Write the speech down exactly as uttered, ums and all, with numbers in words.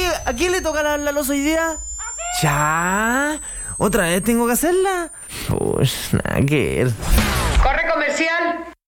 ¿a quién le toca lavar la loza hoy día? ¿Ya? ¿Otra vez tengo que hacerla? Uy, nada que ver. ¡Corre comercial!